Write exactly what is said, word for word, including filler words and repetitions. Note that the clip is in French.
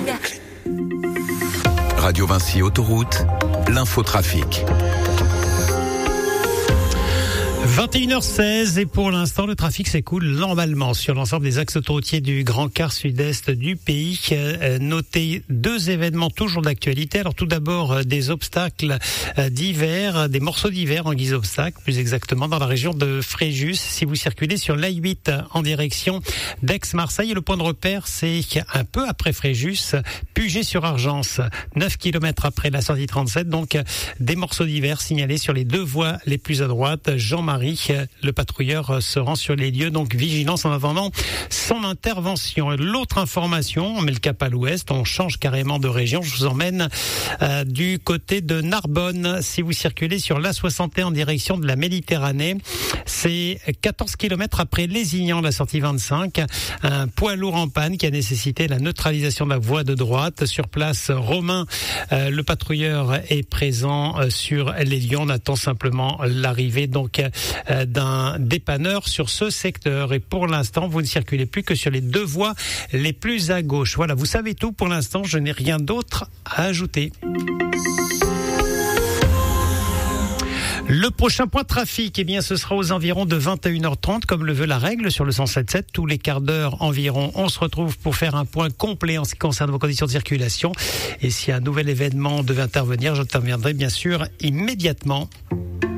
Radio Vinci Autoroute, l'infotrafic. vingt et une heures seize et pour l'instant le trafic s'écoule normalement sur l'ensemble des axes autoroutiers du Grand Quart Sud-Est du pays. Euh, notez deux événements toujours d'actualité. Alors tout d'abord euh, des obstacles euh, d'hiver, des morceaux d'hiver en guise d'obstacles, plus exactement dans la région de Fréjus. Si vous circulez sur l'A huit en direction d'Aix-Marseille, le point de repère c'est un peu après Fréjus, Puget-sur-Argence, neuf kilomètres après la sortie trente-sept. Donc euh, des morceaux d'hiver signalés sur les deux voies les plus à droite. Jean-Marie, le patrouilleur, se rend sur les lieux, donc vigilance en attendant son intervention. L'autre information, on met le cap à l'ouest, on change carrément de région. Je vous emmène euh, du côté de Narbonne. Si vous circulez sur l'A soixante et un en direction de la Méditerranée, c'est quatorze kilomètres après Lézignan, la sortie vingt-cinq. Un poids lourd en panne qui a nécessité la neutralisation de la voie de droite. Sur place, Romain, euh, le patrouilleur, est présent euh, sur les lieux. On attend simplement l'arrivée donc euh, d'un dépanneur sur ce secteur. Et pour l'instant, vous ne circulez plus que sur les deux voies les plus à gauche. Voilà, vous savez tout pour l'instant. Je n'ai rien d'autre à ajouter. Le prochain point de trafic, eh bien, ce sera aux environs de vingt et une heures trente, comme le veut la règle sur le cent sept sept. Tous les quarts d'heure environ, on se retrouve pour faire un point complet en ce qui concerne vos conditions de circulation. Et si un nouvel événement devait intervenir, j'interviendrai bien sûr immédiatement.